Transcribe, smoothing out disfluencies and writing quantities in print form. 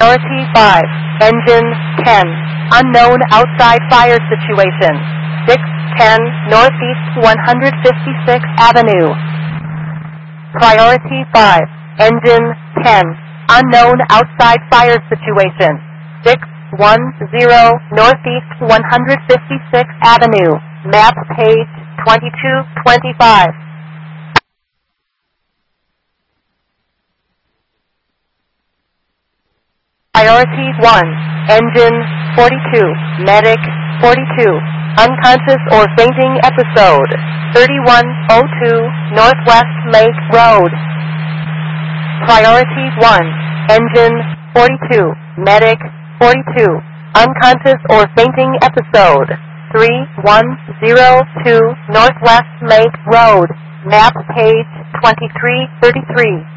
Priority 5, engine 10, unknown outside fire situation. 610 Northeast 156th Avenue. Priority 5, engine 10, unknown outside fire situation. 610 Northeast 156th Avenue. Map page 2225. Priority 1, engine 42, medic 42, unconscious or fainting episode, 3102 Northwest Lake Road. Priority 1, engine 42, medic 42, unconscious or fainting episode, 3102 Northwest Lake Road, map page 2333.